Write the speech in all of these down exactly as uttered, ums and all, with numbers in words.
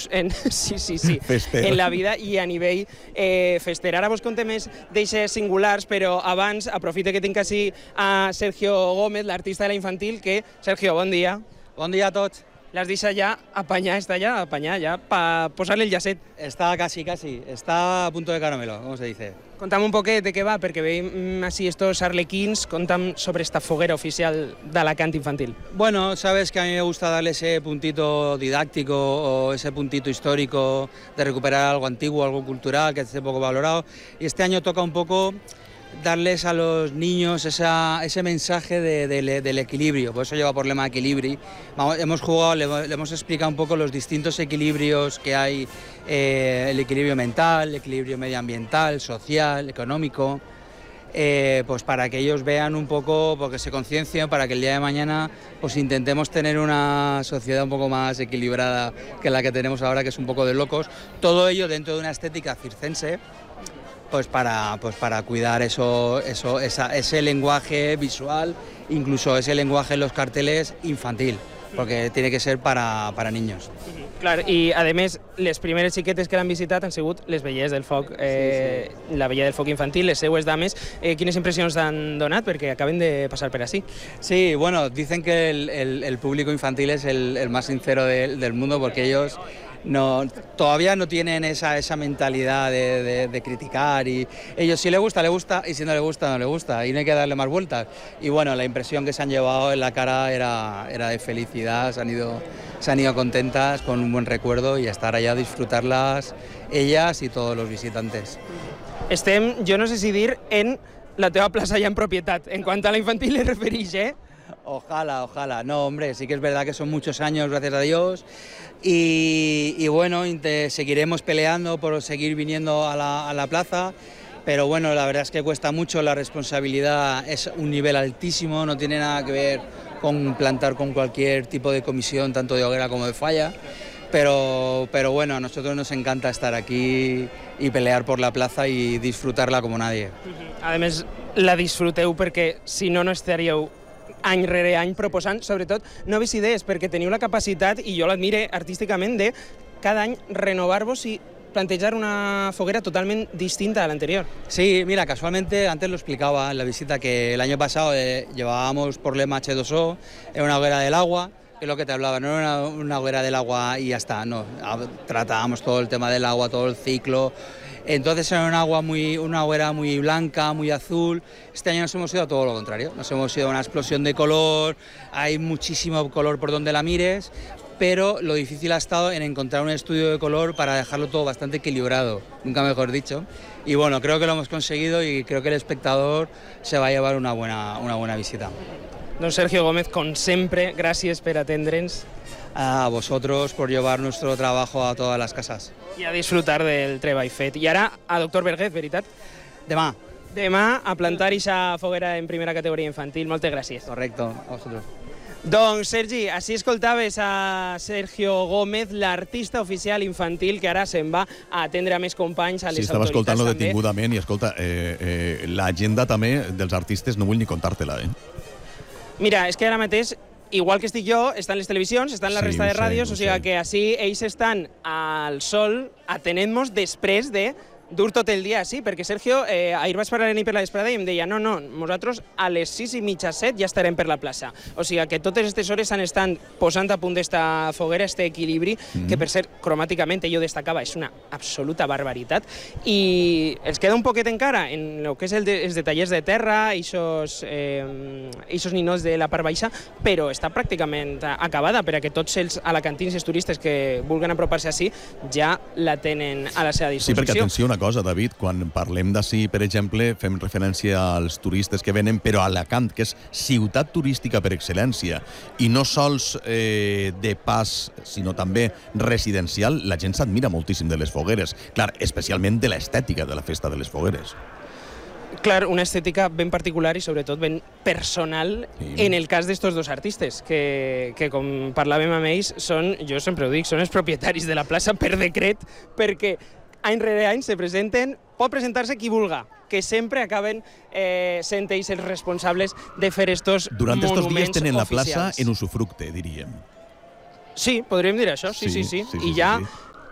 inclús en, sí, sí, sí, en la vida i a nivell eh, fester. Ara vos contem més d'eixes singulars, però abans aprofite que tinc així a Sergio Gómez, l'artista de la infantil, que, Sergio, bon dia. Bon dia a tots. L'has deixat ja apanyar, està ja apanyar, ja, para posar-li el llacet. Está casi, casi, está a punto de caramelo, como se dice. Conta'm un poquet de què va, perquè veiem així estos arlequins, conta'm sobre esta foguera oficial d'Alacant infantil. Bueno, sabes que a mí me gusta darle ese puntito didáctico o ese puntito histórico de recuperar algo antiguo, algo cultural que esté poco valorado. Y este año toca un poco darles a los niños esa, ese mensaje de, de, del equilibrio, por eso lleva por lema equilibrio. Vamos, hemos jugado, le, le hemos explicado un poco los distintos equilibrios que hay, eh, el equilibrio mental, el equilibrio medioambiental, social, económico, eh, pues para que ellos vean un poco, porque se conciencien, para que el día de mañana pues intentemos tener una sociedad un poco más equilibrada que la que tenemos ahora, que es un poco de locos. Todo ello dentro de una estética circense, pues para, pues para cuidar eso, eso, esa, ese lenguaje visual, incluso ese lenguaje en los carteles infantil, porque tiene que ser para, para niños. Clar, i a més, les primeres xiquetes que l'han visitat han sigut les vellers del foc, eh, sí, sí. La vella del foc infantil, les seues dames. Eh, quines impressions t'han donat? Perquè acaben de passar per així. Sí, bueno, dicen que el, el, el público infantil es el, el más sincero de, del mundo, porque ellos no, todavía no tienen esa, esa mentalidad de, de, de criticar, y ellos si le gusta, le gusta, y si no le gusta, no le gusta, y no hay que darle más vueltas. Y bueno, la impresión que se han llevado en la cara era, era de felicidad, se han ido, se han ido contentas, con un buen recuerdo, y estar allá a disfrutarlas ellas y todos los visitantes. Estem, jo no sé si dir, en la teva plaça ja en propietat, en quant a la infantil es refereix, eh? Ojalá, ojalá. No, hombre, sí que es verdad que son muchos años, gracias a Dios. Y, y bueno, te, seguiremos peleando por seguir viniendo a la, a la plaza. Pero bueno, la verdad es que cuesta mucho, la responsabilidad es un nivel altísimo, no tiene nada que ver con plantar con cualquier tipo de comisión, tanto de hoguera como de falla. Pero, pero bueno, a nosotros nos encanta estar aquí y pelear por la plaza y disfrutarla como nadie. A més, la disfruteu perquè si no, no estaríeu any rere any proposant, sobretot, noves idees, perquè teniu la capacitat, i jo l'admire artísticament, de cada any renovar-vos i plantejar una foguera totalmente distinta a la anterior. Sí, mira, casualmente antes lo explicaba en la visita, que el año pasado eh, llevábamos por lema hache dos o, era una hoguera del agua, que es lo que te hablaba, no era una, una hoguera del agua y ya está, no, tratábamos todo el tema del agua, todo el ciclo. Entonces era una, agua muy, una hoguera muy blanca, muy azul. Este año nos hemos ido a todo lo contrario, nos hemos ido a una explosión de color, hay muchísimo color por donde la mires, pero lo difícil ha estado en encontrar un estudio de color para dejarlo todo bastante equilibrado, nunca mejor dicho. Y bueno, creo que lo hemos conseguido y creo que el espectador se va a llevar una buena, una buena visita. Don Sergio Gómez, con siempre, gracias por atendre'ns. A vosotros por llevar nuestro trabajo a todas las casas. I a disfrutar del treball fet. I ara, a doctor Vergés, veritat? Demà. Demà, a plantar ixa foguera en primera categoria infantil. Moltes gràcies. Correcto, a vosotros. Doncs, Sergi, així escoltaves a Sergio Gómez, l'artista oficial infantil, que ara se'n va a atendre a més companys, a les sí, estava autoritats escoltant-lo també. detingudament i, escolta, eh, eh, l'agenda també dels artistes no vull ni contar-te-la, eh? Mira, és que ara mateix, igual que estic jo, estan les televisions, estan la Sí, resta de ho sé, ràdios, ho o sigui sé. que així ells estan al sol atenent-nos després de dur tot el dia així, perquè Sergio, eh, ahir vaig parlar amb ell per la vesprada i em deia no, no, nosaltres a les sis i mitja, set ja estarem per la plaça. O sigui que totes aquestes hores s'han estat posant a punt d'esta foguera, este equilibri, mm-hmm. que per ser cromàticament, ell ho destacava, és una absoluta barbaritat, i ens queda un poquet encara en el que és el de, els detallers de terra, eixos, eh, eixos ninots de la part baixa, però està pràcticament acabada per a que tots els alacantins i els turistes que vulguen apropar-se així ja la tenen a la seva disposició. Sí, perquè atenció una cosa, David, quan parlem d'ací, per exemple, fem referència als turistes que venen, però a Alacant, que és ciutat turística per excel·lència, i no sols eh, de pas, sinó també residencial, la gent s'admira moltíssim de les fogueres. Clar, especialment de l'estètica de la festa de les fogueres. Clar, una estètica ben particular i sobretot ben personal sí. En el cas d'estos dos artistes, que, que com parlàvem amb ells, són, jo sempre ho dic, són els propietaris de la plaça per decret, perquè any rere any se presenten, pot presentar-se qui vulga, que sempre acaben eh, sent ells els responsables de fer estos Durant monuments estos dies tenen la oficials. plaça en usufructe, diríem. Sí, podríem dir això, sí, sí, sí. sí. sí, I sí ja sí, sí.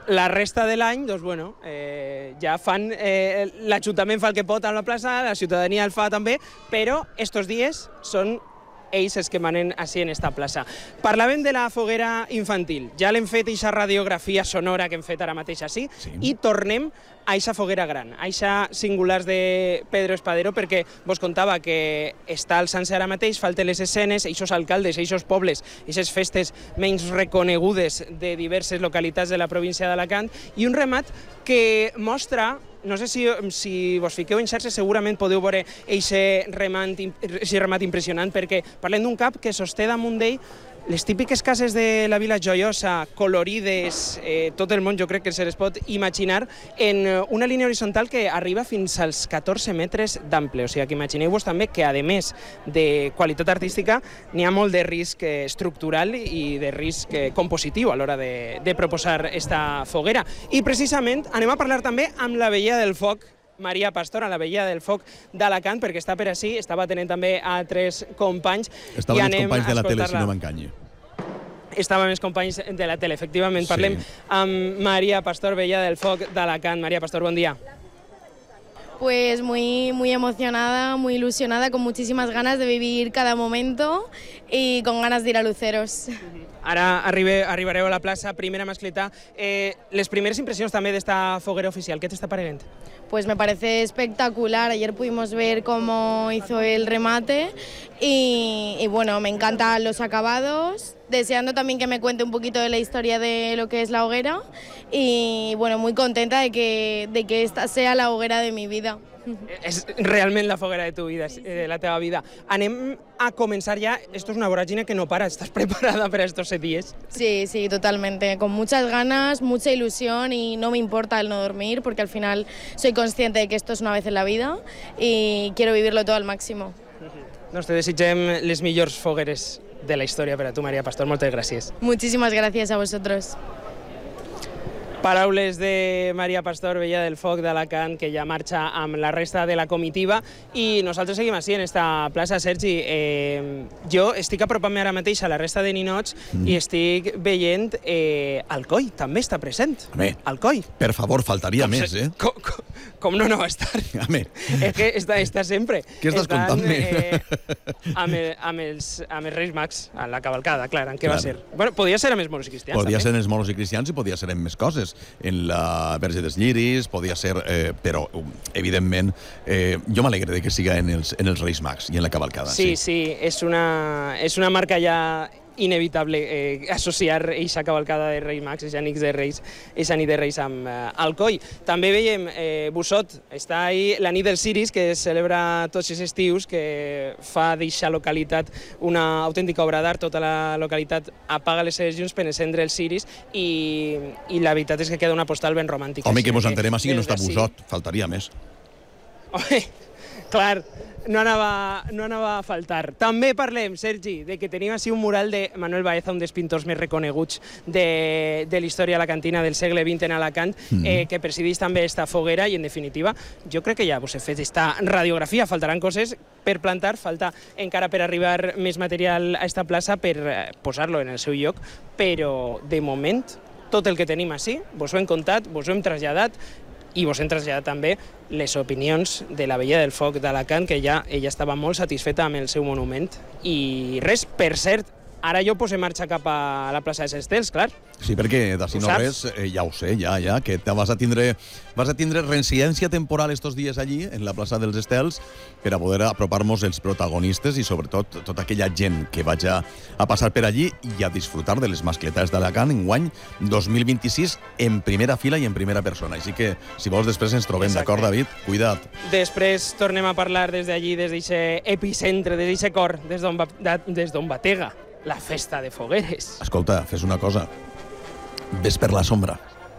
la resta de l'any, doncs, bueno, eh, ja fan... Eh, l'Ajuntament fa el que pot a la plaça, la ciutadania el fa també, però estos dies són ells els que manen així en esta plaça. Parlàvem de la foguera infantil. Ja l'hem fet eixa radiografia sonora que hem fet ara mateix així, sí. I tornem a eixa foguera gran, a eixa singulars de Pedro Espadero, perquè vos contava que està alçant-se ara mateix, falten les escenes, eixos alcaldes, eixos pobles, eixes festes menys reconegudes de diverses localitats de la província d'Alacant, i un remat que mostra... No sé si, si vos fiqueu en xarxes, segurament podeu veure eixe remat, remat impressionant, perquè parlem d'un cap que sosté damunt d'ell les típiques cases de la Vila Joiosa, colorides, eh, tot el món jo crec que se les pot imaginar, en una línia horitzontal que arriba fins als catorze metres d'ample. O sigui, que imagineu-vos també que, a més de qualitat artística, n'hi ha molt de risc estructural i de risc compositiu a l'hora de, de proposar esta foguera. I precisament anem a parlar també amb la Vella del Foc, Maria Pastor, a la Vella del Foc d'Alacant, perquè està per ací, estava tenint també a tres companys. Estaven els companys de la tele, si no m'enganyi. Estaven els companys de la tele, efectivament. Parlem sí. amb Maria Pastor, Vella del Foc d'Alacant. Maria Pastor, bon dia. Pues muy, muy emocionada, muy ilusionada, con muchísimas ganas de vivir cada momento y con ganas de ir a Luceros. Ara arribe, arribareu a la plaça, primera mascleta. Eh, les primeres impressions també d'esta foguera oficial, què t'està parecent? Pues me parece espectacular. Ayer pudimos ver cómo hizo el remate y, y bueno, me encantan los acabados. Deseando también que me cuente un poquito de la historia de lo que es la hoguera y bueno, muy contenta de que, de que esta sea la hoguera de mi vida. És realment la foguera de tu vida, de la teva vida. Anem a començar ja. Esto es una voràgine que no para. ¿Estás preparada para estos días? Sí, sí, totalmente. Con muchas ganas, mucha ilusión y no me importa el no dormir porque al final soy consciente de que esto es una vez en la vida y quiero vivirlo todo al máximo. Doncs te desitgem les millors fogueres de la història per a tu, Maria Pastor. Moltes gràcies. Muchísimas gracias a vosotros. Paraules de Maria Pastor, Vella del Foc d'Alacant, que ja marxa amb la resta de la comitiva, i nosaltres seguim així en esta plaça. Sergi, eh, jo estic apropant-me ara mateix a la resta de ninots mm. i estic veient eh, Alcoi, també està present. Home, Alcoi. Per favor, faltaria com més, se, eh? Com, com, com no no va estar? Home. És que està, està sempre. Què estàs contant-me? Eh, amb, el, amb, els, amb els Reis Mags, a la cavalcada, clar, en què clar. va ser? Bueno, podia ser amb els moros i cristians, podia també. ser en els moros i cristians i podia ser en més coses. En la Verge dels Lliris, podia ser, eh, però, evidentment, eh, jo m'alegre de que siga en els, en els Reis Mags i en la cavalcada. Sí, sí, sí, és una, és una marca ja inevitable eh, associar eixa cavalcada de Reis Mags, eixa nit de Reis, eixa nit de Reis amb eh, Alcoi. També veiem eh, Bussot, està ahí la nit dels Ciris, que es celebra tots els estius, que fa d'eixa localitat una autèntica obra d'art. Tota la localitat apaga les seves llums per encendre els ciris i, i la veritat és que queda una postal ben romàntica. Home, que mos entenem així que no està Bussot, faltaria més. Home, clar, no anava, no anava a faltar. També parlem, Sergi, de que tenim així un mural de Manuel Baeza, un dels pintors més reconeguts de, de la història alacantina del segle vint en Alacant, mm. eh, que presideix també esta foguera i, en definitiva, jo crec que ja vos he fet esta radiografia. Faltaran coses per plantar, falta encara per arribar més material a esta plaça per eh, posar-lo en el seu lloc, però, de moment, tot el que tenim així, vos ho hem contat, vos ho hem traslladat, i vos hem traslladat també les opinions de la Vella del Foc d'Alacant, que ja ella estava molt satisfeta amb el seu monument. I res, per cert, ara jo poso marxa cap a la plaça dels Estels, clar. Sí, perquè d'ací no res, eh, ja ho sé, ja, ja, que vas a tindre, vas a tindre residència temporal estos dies allí, en la plaça dels Estels, per a poder apropar-nos els protagonistes i, sobretot, tota aquella gent que vaja a passar per allí i a disfrutar de les mascletats d'Alacant en guany dos mil vint-i-sis en primera fila i en primera persona. Així que, si vols, després ens trobem, d'acord, David? Cuida't. Després tornem a parlar des d'allí, des d'aquest epicentre, des d'aquest cor, des d'on des d'on batega la festa de fogueres. Escolta, fes una cosa. Ves per la sombra.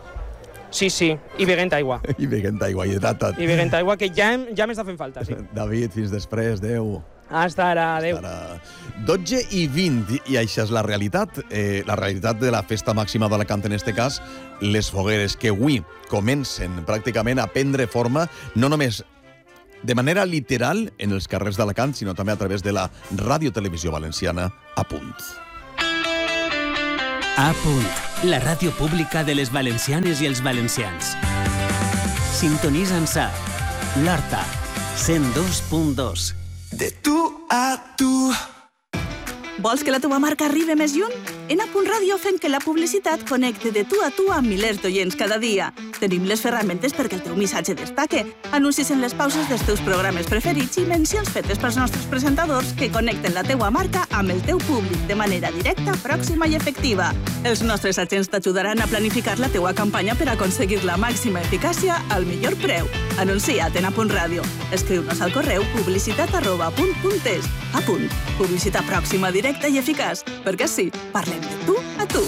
Sí, sí, i beguent aigua. I beguent aigua, i hidrata't. I beguent aigua, que ja, ja m'està fent falta, sí. David, fins després, adeu. Hasta ara, adeu. Hasta ara. dotze i vint, i això és la realitat. Eh, la realitat de la festa màxima d'Alacant, en este cas, les fogueres, que avui comencen pràcticament a prendre forma, no només de manera literal en els carrers d'Alacant, sinó també a través de la Ràdio Televisió Valenciana a punt. A punt, la ràdio pública de les valencianes i els valencians. Sintonitza'ns a l'Horta, cent dos punt dos. De tu a tu. Vols que la teva marca arribi més lluny? En A punt Ràdio fem que la publicitat connecte de tu a tu amb milers d'oients cada dia. Tenim les ferramentes perquè el teu missatge destaque, anuncis en les pauses dels teus programes preferits i mencions fetes pels nostres presentadors que connecten la teua marca amb el teu públic de manera directa, pròxima i efectiva. Els nostres agents t'ajudaran a planificar la teua campanya per aconseguir la màxima eficàcia al millor preu. Anuncia't en A punt Ràdio. Escriu-nos al correu publicitat arroba apunt punt es. A punt. Publicitat pròxima, directa i eficaç. Perquè sí, parlem de tu a tu.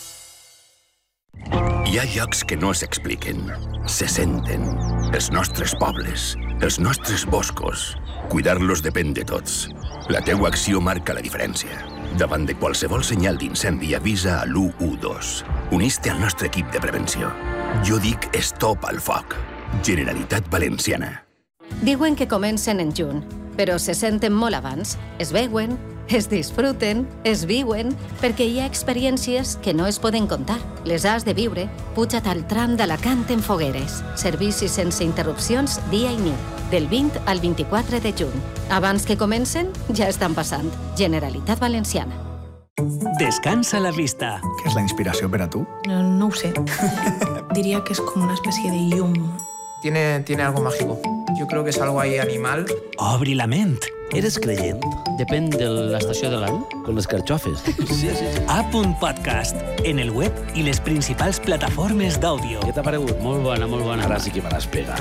Hi ha llocs que no s'expliquen, se senten. Els nostres pobles, els nostres boscos. Cuidar-los depèn de tots. La teua acció marca la diferència. Davant de qualsevol senyal d'incendi, avisa a l'u u dos. Unís-te al nostre equip de prevenció. Jo dic stop al foc. Generalitat Valenciana. Diuen que comencen en juny, però se senten molt abans. Es veuen, es disfruten, es viuen, perquè hi ha experiències que no es poden contar. Les has de viure. Puja't al tram d'Alacant en fogueres. Servicis sense interrupcions dia i nit, del vint al vint-i-quatre de juny. Abans que comencen, ja estan passant. Generalitat Valenciana. Descansa la vista. Què és la inspiració per a tu? No, no ho sé. Diría que es como una especie de yum. Tiene, tiene algo mágico. Yo creo que es algo ahí animal. Obri la ment. ¿Eres creyent? Depèn de l'estació de l'any. Con les carxofes. Sí, sí, sí. A punt podcast, en el web i les principals plataformes d'àudio. Què t'ha paregut? Molt bona, molt bona. Ara sí que me l'has pegat.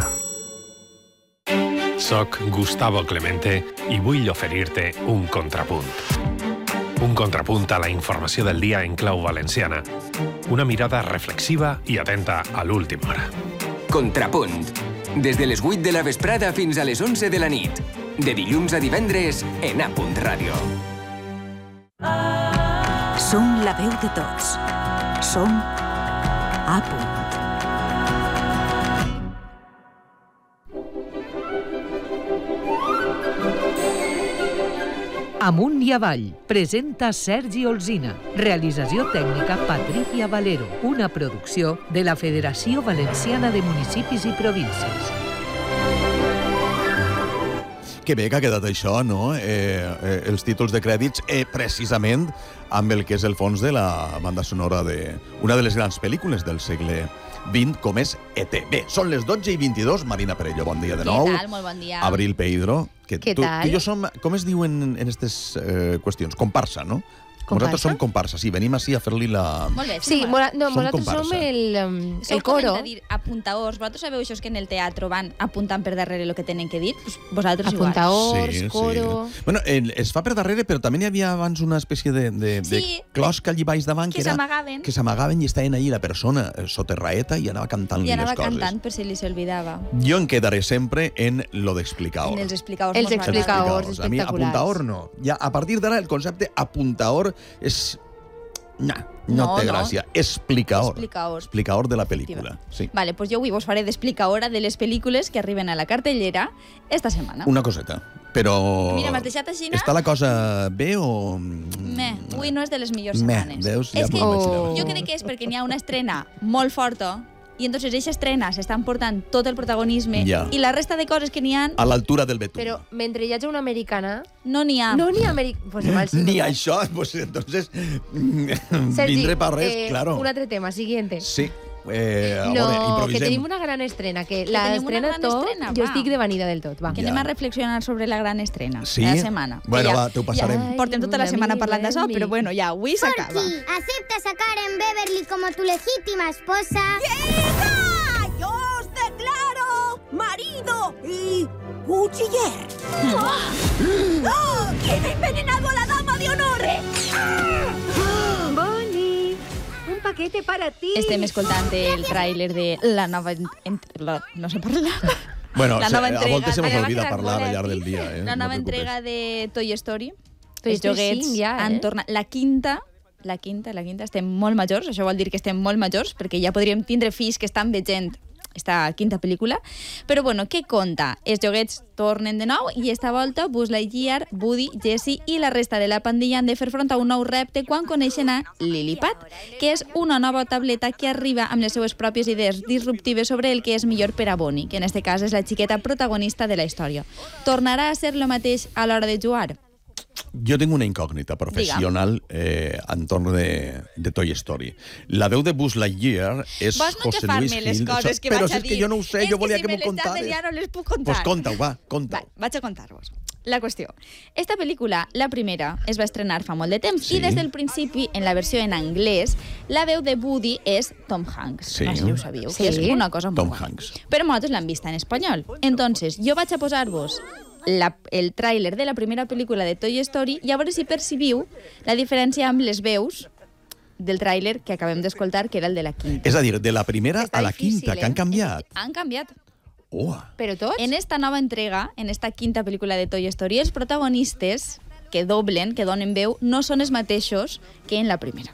Soc Gustavo Clemente i vull oferir-te un contrapunt. Un contrapunt a la informació del dia en clau valenciana. Una mirada reflexiva i atenta a l'última hora. Contrapunt. Des de les vuit de la vesprada fins a les onze de la nit. De dilluns a divendres en A punt Ràdio. Som la veu de tots. Som A punt. Amunt i avall, presenta Sergi Olzina. Realització tècnica Patricia Valero. Una producció de la Federació Valenciana de Municipis i Províncies. Que bé que ha quedat això, no? Eh, eh, els títols de crèdits, eh, precisament amb el que és el fons de la banda sonora d'una de les grans pel·lícules del segle vint, com és E T. Bé, són les dotze i vint-i-dos. Marina Perello, bon dia de nou. Què tal? Molt bon dia. Abril Peidro. Que Què tu, tal? Tu i jo som, com es diuen en aquestes eh, qüestions? Comparsa, no? Comparsa? Nosaltres som comparsa, sí, venim així a fer-li la... Molt bé. Sí, mola, no, Som nosaltres comparsa. som el, um, Sou el coro. com hem de dir apuntaors. Vosaltres sabeu això que en el teatre van apuntant per darrere el que tenen que dir? Pues vosaltres igual. Apuntaors, Sí, sí. coro... Bueno, el, es fa per darrere, però també hi havia abans una espècie de, de, de Sí. closca allí baix davant Que que, era, s'amagaven. que s'amagaven i estaven allí la persona eh, soterraeta i anava cantant-li I anava les coses. cantant per si li s'olvidava. Jo em quedaré sempre en lo d'explicaor. En els explicaors. Els mos m'agrada. explicaors. A mi espectaculars. apuntaor no. Ja, a partir d'ara el concepte apuntaor és... No, no, No, té no. gràcia. Explicaor. Explicaor. Explicaor de la pel·lícula. Sí. Vale, pues jo avui vos faré d'explicaora de les pel·lícules que arriben a la cartellera esta setmana. Una coseta. Però... Mira, m'has deixat així, no? Està la cosa bé o... Meh, avui no és de les millors Meh, setmanes. veus? Ja És que m'ho imaginava. jo crec que és perquè n'hi ha una estrena molt forta i entonces eixa estrena s'estan portant tot el protagonisme Ja. i la resta de coses que n'hi ha A l'altura del betún. Però mentre hi hagi una americana... no n'hi ha. No n'hi ha americana... Pues igual sí. Ni això, pues entonces Sergi, vindré per res, eh, claro. un altre tema, siguiente. Sí. Eh, a No, veure, que improvisem. tenim una gran estrena, que, Que la tenim una estrena gran tot, estrena, jo va. estic de vanida del tot, va. Que Ja. anem a reflexionar sobre la gran estrena Sí? de la setmana. Bueno, Que ja, va, t'ho passarem. Ja portem tota la Ai, setmana un parlant d'això, amic. però bueno, ja, avui s'acaba. Porky, ¿aceptas a Karen Beverly como tu legítima esposa? ¡Hija! ¡Yo os declaro marido y cuchiller! ¡Oh! ¿Quién ha envenenado a la dama de honor? Bonnie, un paquete para ti. Estem escoltant el tràiler de la nova... en- la, no sé parlar. Bueno, la se- nova a entrega voltes se mos de- olvida parlar al llarg del dia. Eh? La no nova et preocupes. entrega de Toy Story. Toy Els Story joguets cinc ja, han eh? tornat... La quinta, la quinta, la quinta, estem molt majors. Això vol dir que estem molt majors, perquè ja podríem tindre fills que estan veient esta quinta pel·lícula. Però, bueno, què conta? Els joguets tornen de nou i esta volta Buzz Lightyear, Woody, Jessie i la resta de la pandilla han de fer front a un nou repte quan coneixen a Lillipad, que és una nova tableta que arriba amb les seues pròpies idees disruptives sobre el que és millor per a Bonnie, que en este cas és la xiqueta protagonista de la història. Tornarà a ser el mateix a l'hora de jugar? Jo tinc una incògnita professional eh, entorn de, de Toy Story. La veu de Buzz Lightyear és Vols no José Luis xafar-me les Gil. coses que Però vaig a és dir? que jo no ho sé, És jo que volia si que me m'ho les contares. dates ja no les puc contar. Pues conta-ho, va, conta-ho. Va, vaig a contar-vos. La qüestió. Esta pel·lícula, la primera, es va estrenar fa molt de temps sí. i des del principi, en la versió en anglès, la veu de Woody és Tom Hanks. Sí. No sé si ho sabíeu, Sí. que és una cosa molt Tom bona. Hanks. Però nosaltres l'hem vista en espanyol. Entonces, jo vaig a posar-vos la, el tràiler de la primera pel·lícula de Toy Story i a veure si percebiu la diferència amb les veus del tràiler que acabem d'escoltar, que era el de la quinta. És a dir, de la primera Està a la difícil, quinta, eh? que han canviat. Han canviat. Oh. Però tots? En esta nova entrega, en esta quinta pel·lícula de Toy Story, els protagonistes que doblen, que donen veu, no són els mateixos que en la primera.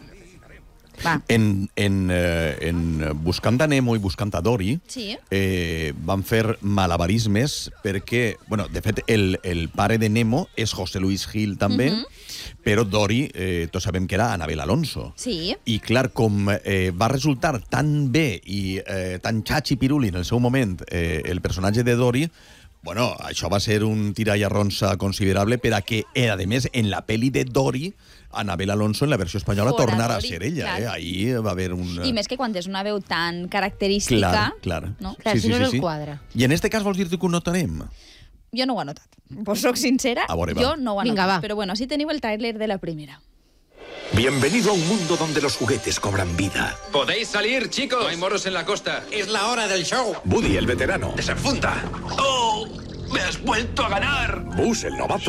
Va. En, en, eh, en Buscant a Nemo i Buscant a Dory Sí. eh, van fer malabarismes perquè, bueno, de fet, el, el pare de Nemo és José Luis Gil també, Mhm. però Dory, eh, tots sabem que era Anabel Alonso. Sí. I clar, com eh, va resultar tan bé i eh, tan xachi-piruli en el seu moment eh, el personatge de Dory, bueno, això va ser un tira i arronsa considerable per a que, eh, a més, en la pel·li de Dory, Anabel Alonso, en la versió espanyola, Fora tornarà Dory, a ser ella. clar. Eh? Ahí va haver un... I més que quan és una veu tan característica... Clar, clar. No? Clar, si no, no el quadra. I en este cas vols dir-te que ho notarem? Jo no ho he notat. Pues soc sincera, A veure, va. jo no ho he Vinga, notat. va. Però bueno, sí teniu el tràiler de la primera. Bienvenido a un mundo donde los juguetes cobran vida. Podéis salir, chicos. No hay moros en la costa. Es la hora del show. Woody, el veterano. Desenfunda. ¡Oh! ¡Me has vuelto a ganar! Buzz, el novato.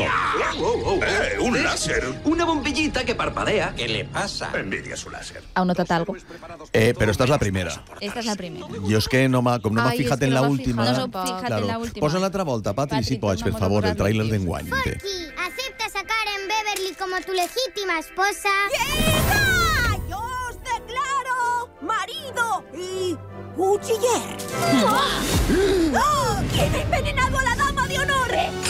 Eh, un láser. Una bombillita que parpadea. ¿Qué le pasa? Envidia su láser. Heu notat algo? Eh, però esta és la primera. Esta és la primera. Jo és que no m'ha, com no m'ha Ai, és fijat que en no la m'ha última... fijat. No s'ho fijat en la última. Posa l'altra volta, Patri, si Patri, pots, per torna'm a favor, el posar tràiler el d'enguany. té. Forky, ¿aceptas a Karen Beverly como tu legítima esposa? ¡Hija! ¡Yo os declaro marido y cuchiller! ¡Oh! ¿Quién ha envenenado a la dama de honor?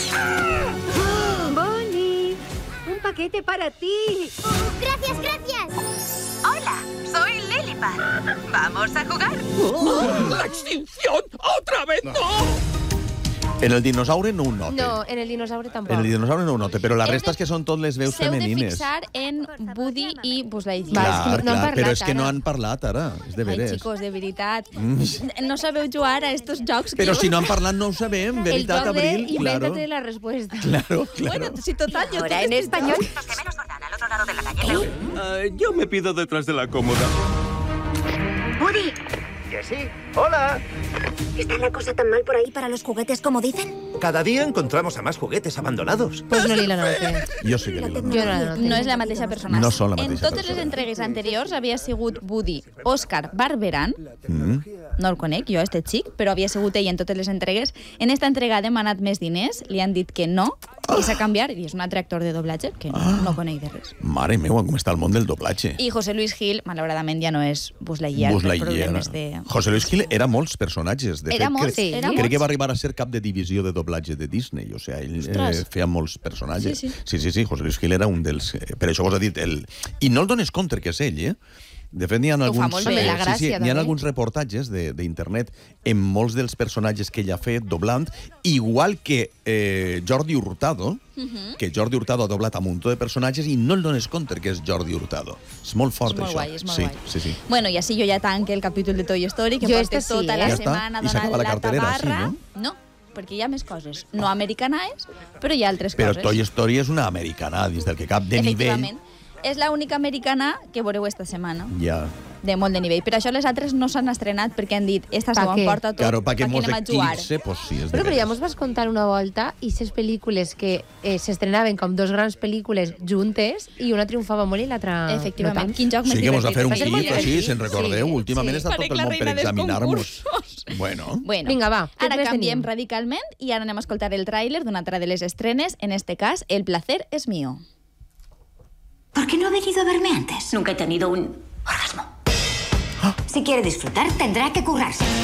Bonnie, un paquete para ti. Gracias, gracias. Hola, soy Lillipad. ¿Vamos a jugar? ¡La extinción! ¡Otra vez no! En el dinosaure no ho note. No, en el dinosaure tampoc. En el dinosaure no ho note, però la Hem resta de- és que són tot les veus S'heu de femenines. fixar en Woody i Buzz Lightyear. Clar, no han clar, però parlat és que no ara. han parlat ara, és de Ai, veres. xicos, de veritat. Mm. No sabeu jugar a estos jocs que Però jo- si no han parlat no ho sabem, El veritat, joc de Abril? Claro, invéntate la respuesta. claro, claro. Bueno, si total, yo Ahora todo en este español. yo me pido detrás de la cómoda. ¡Woody! Jessie, hola. ¿Está la cosa tan mal por ahí para los juguetes como dicen? Cada día encontramos a más juguetes abandonados. Pues no li la noté. Jo sí que li la noto. Jo no la noté. No és la mateixa persona. No són la En mateixa totes les persona. entregues anteriors havia sigut Woody Òscar Barberan, Mm. no el conec, jo, este xic, però havia sigut ell en totes les entregues. En esta entrega ha demanat més diners, li han dit que no, i s'ha canviat, i és un altre actor de doblatge que no, no conec de res. Mare meva, com està el món del doblatge. I José Luis Gil, malauradament, ja no és Buzz Lightyear, Buzz per Lightyear. problemes de... José Luis Gil era molts personatges. De Era fet, molts, crec, sí, era crec molts. que va arribar a ser cap de divisió de doblatge de Disney. O sigui, ell eh, Ostres. feia molts personatges. Sí, sí. sí, sí, sí, José Luis Gil era un dels... eh, Per això vos ha dit... El... I no el dones compte que és ell, eh? De fet, n'hi ha Ho fa alguns, molt bé. eh, La sí, sí, gràcia, n'hi ha també. alguns reportatges de- d'internet en molts dels personatges que ell ha fet doblant, igual que eh, Jordi Hurtado, Mhm. que Jordi Hurtado ha doblat a un muntó de personatges i no el dones compte que és Jordi Hurtado. És molt fort, És molt això. guai, és molt sí, guai. sí, sí. Bueno, i així jo ja tanque el capítol de Toy Story, que Jo porta esta sí, tota eh? la Ja està? setmana I s'acaba donant la la carterera, sí, tabarra. no? No, perquè hi ha més coses. No americanaes, però hi ha altres Però coses. Toy Story és una americana, dins del que cap de nivell. Efectivament. És l'única americana que veureu esta setmana, Ja. de molt de nivell. Per això les altres no s'han estrenat, perquè han dit, esta Pa s'ho què? emporta tot, Claro, pa que pa mos anem a jugar. eclipse, pues sí, és de Però, però ja veres. mos vas contar una volta i ses pel·lícules que eh, s'estrenaven com dos grans pel·lícules juntes i una triomfava molt i l'altra Efectivament. no tant. Quin joc més Sí que mos va fer un Va ser molt clip així, divertit. se'n recordeu? Sí, Últimament sí. està tot Parec el la món per reina dels examinar-nos. concursos. Bueno. Bueno, Vinga, va, què ara més canviem tenim? radicalment i ara anem a escoltar el tràiler d'una altra de les estrenes, en este cas, El placer es mío. ¿Por qué no ha venido a verme antes? Nunca he tenido un orgasmo. Si quiere disfrutar, tendrá que currarse.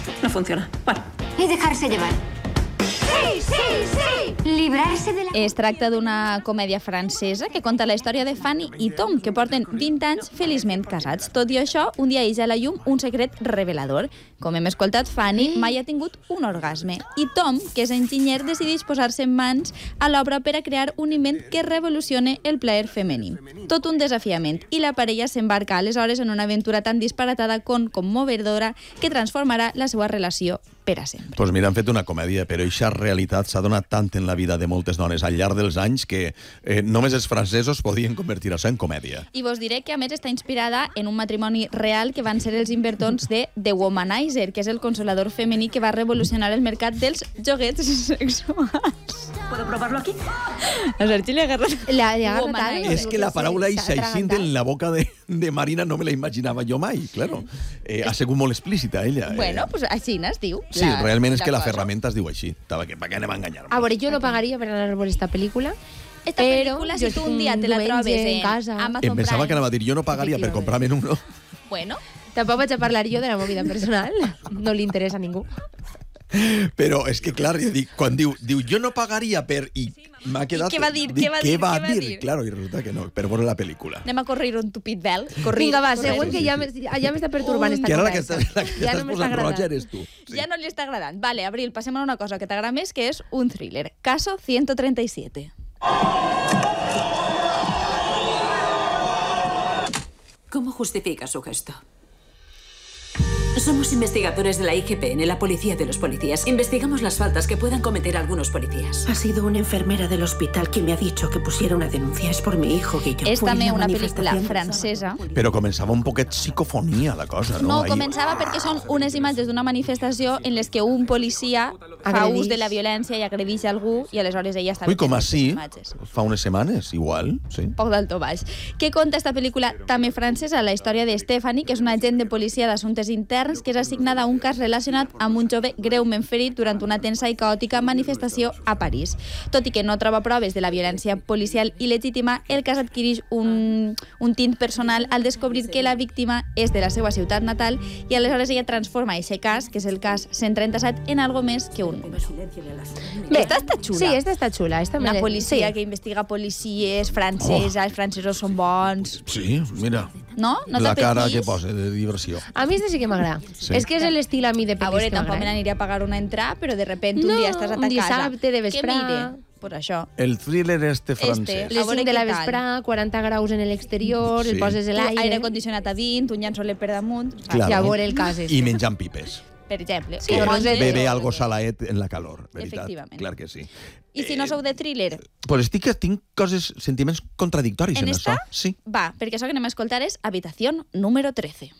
No funciona. Bueno. Y dejarse llevar. Sí, sí, sí! Librarse de la... Es tracta d'una comèdia francesa que conta la història de Fanny i Tom, que porten vint anys feliçment casats. Tot i això, un dia ix a la llum un secret revelador. Com hem escoltat, Fanny mai ha tingut un orgasme. I Tom, que és enginyer, decideix posar-se en mans a l'obra per a crear un invent que revolucione el plaer femení. Tot un desafiament. I la parella s'embarca aleshores en una aventura tan disparatada com commovedora que transformarà la seva relació per a sempre. Doncs mira, han fet una comèdia, però aquesta realitat s'ha donat tant en la vida de moltes dones al llarg dels anys que eh, només els francesos podien convertir-se en comèdia. I vos diré que, a més, està inspirada en un matrimoni real que van ser els invertons de The Womanizer, que és el consolador femení que va revolucionar el mercat dels joguets sexuals. ¿Puedo probarlo aquí? A Sergi li ha agarrat... La, li ha agarrat És que la paraula eixa aixint en la boca de, de Marina no me la imaginava jo mai, claro. Eh, ha sigut molt explícita, ella. Bueno, pues així es diu. Sí, la, realment és la que la ferramenta es diu així. Per què anem a enganyar? A veure, jo no pagaria per anar a veure esta pel·lícula. Esta pel·lícula, si tu un dia te la trobes en casa, Amazon Prime... Em pensava que anava a dir, jo no pagaria per comprar-me'n uno. Bueno. Tampoc vaig a parlar jo de la movida personal. No li interessa a ningú. Però és que, clar, jo dic, quan diu, diu jo no pagaria per... I m'ha quedat... I què va dir? Dic, què va què dir? va què va dir? dir? Claro, i resulta que no, per veure la pel·lícula. Anem a correr un tupit vel. Corrir, Vinga, va, correr. següent que ja m'està perturbant esta que ara la que conversa. estàs, la que Ja estàs no m'està posant roja agradant. eres tu. Sí. Ja no li està agradant. Vale, Abril, passem a una cosa que t'agrada més, que és un thriller. Caso ciento treinta y siete. ¿Cómo justifica su gesto? Somos investigadores de la I G P N, la policía de los policías. Investigamos las faltas que puedan cometer algunos policías. Ha sido una enfermera del hospital que me ha dicho que pusiera una denuncia. Es por mi hijo, Guillo. És Fue en també la una pel·lícula manifestación. francesa. Però començava un poquet psicofonia, la cosa, no? No, Ahí- començava perquè són unes imatges d'una manifestació en les que un policia fa Agredix. ús de la violència i agredix algú i aleshores ella està Ui, com veient així, aquestes imatges. fa unes setmanes, igual, sí. Poc d'alto baix. Què conta esta pel·lícula també francesa? La història de Stephanie, que és una agent de policia d'assumptes interns que és assignada a un cas relacionat amb un jove greument ferit durant una tensa i caòtica manifestació a París. Tot i que no troba proves de la violència policial il·legítima, el cas adquireix un, un tint personal al descobrir que la víctima és de la seva ciutat natal i aleshores ella transforma aquest cas, que és el cas cent trenta-set, en algo més que un número. Bé, Esta està xula. Sí, esta està xula. Esta Una me- policia sí. que investiga policies francesa, els francesos són bons. Sí, mira, No? No la cara t'apeteix? que posa de diversió. A mi este sí que m'agrada. Sí. És que és l'estil a mi de A pel·lis veure, que tampoc me m'agrada. n'aniria a pagar una entrada, però de repente un No, dia estàs a ta un casa. dissabte de vesprà. Què mire? Pues això. El thriller este francès. Les A veure cinc de la què tal. vesprà, quaranta graus en l'exterior, Sí. el poses Tu, l'aire... aire condicionat a vint, un llençolet per damunt, saps? Claro. I a veure el cas este. I menjant pipes. per exemple. Sí, O o monges, Bebe o- algo salaet en la calor, veritat? Efectivament. Clar que sí. I si no sou de thriller, Pues estic que tinc coses, sentiments contradictoris en, en això. esta, Sí. va, perquè això que anem a escoltar és Habitació número trece.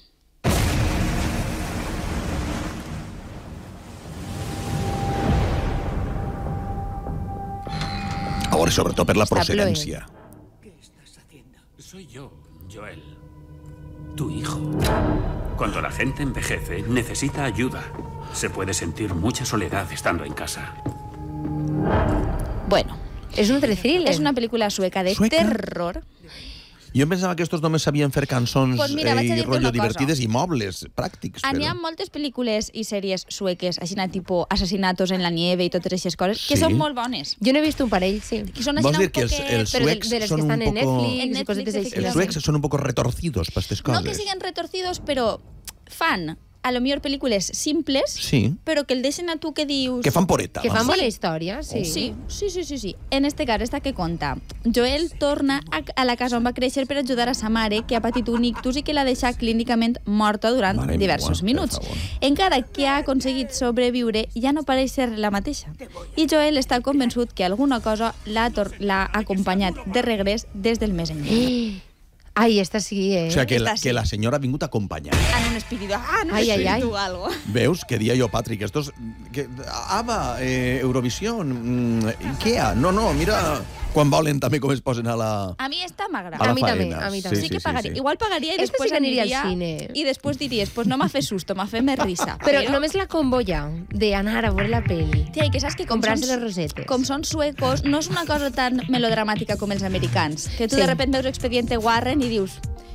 A veure, sobretot per la Està procedència. Soy yo, Joel. Tu hijo. Cuando la gente envejece, necesita ayuda. Se puede sentir mucha soledad estando en casa. Bueno. És un thriller. És una pel·lícula sueca de Sueca? terror. Jo em pensava que estos només sabien fer cançons Pues mira, vaig a eh, i dir-te rotllo una cosa. divertides i mobles, pràctics. N'hi ha Però... moltes pel·lícules i sèries sueques, així tipus Assassinatos en la nieve i totes aquestes coses, que Sí. són molt bones. Jo n'he vist un parell, sí. Que són Vols així dir que els, poquet- els Però de- suecs de les són que un estan en poco... Netflix, En i coses Netflix, així. Els suecs són un poco retorcidos per aquestes No coses. que siguen retorcidos, però fan a lo millor pel·lícules simples, Sí. però que el deixen a tu que dius... Que fan poreta. Que fan vamos. bona història, sí. Sí, sí, sí, sí, sí. En este cas, esta que conta. Joel torna a, a la casa on va créixer per ajudar a sa mare, que ha patit un ictus i que l'ha deixat clínicament morta durant Mare diversos meua, minuts. per favor. Encara que ha aconseguit sobreviure, ja no pareix ser la mateixa. I Joel està convençut que alguna cosa l'ha tor- l'ha acompanyat de regrés des del més enllà. Ai, esta sí, eh? O sigui, que la, Esta sí. que la senyora ha vingut acompanyada. En un espíritu, ah, en un Ai, ai, espíritu ai. algo. Veus? Que dia jo, Patrick, estos... Que, ABBA, eh, Eurovisión, mm, Ikea... No, no, mira quan volen també com es posen a la... A mi esta m'agrada. A la A mi també, faena. a mi Sí, també. Sí, sí, que sí, pagaria. sí. Igual pagaria i Esta després sí que aniria aniria... al cine. I després diries, pues no m'ha fet susto, m'ha fet més risa. Però només la combo ja, d'anar a veure la pel·li. Tia, i que saps que com Comprar-se són, les rosetes. com són suecos, no és una cosa tan melodramàtica com els americans, que tu Sí. de repente veus Expediente Warren i dius,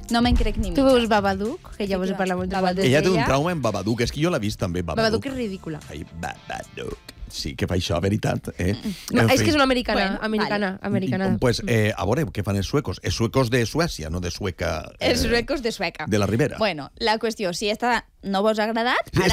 No me'n crec ni Tu mitja. veus Babadook, que ja vos he parlat moltes vegades Ella té un d'ella. trauma en Babadook, és que jo l'he vist també, Babadook. Babadook és ridícula. Ai, Babadook. Sí, que fa això, veritat. Eh? No, En és fi. que és una americana, Bueno, americana, americana. Pues, eh, a veure, què fan els suecos? Els suecos de Suècia, no de Sueca... Eh, Els suecos de Sueca. de la Ribera. Bueno, la qüestió, si esta no vos ha agradat... És